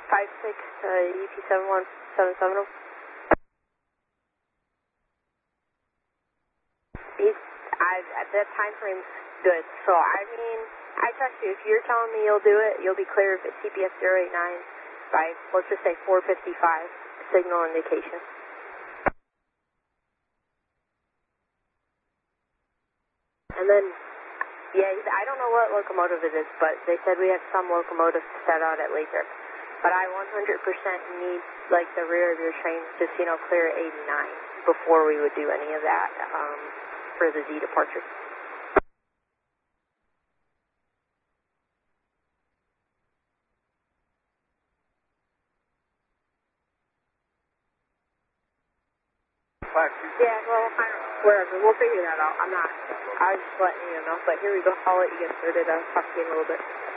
56 UP7177. That time frame's good. So, I mean, I trust you. If you're telling me you'll do it, you'll be clear if it's CPS 089 by, let's just say 455, signal indication. And then, yeah, I don't know what locomotive it is, but they said we have some locomotives to set out at later. But I 100% need, like, the rear of your train just, clear at 89 before we would do any of that for the Z departure. Yeah, well, wherever. We'll figure that out. I was just letting you know. But here we go. I'll let you get started. I'll talk to you in a little bit.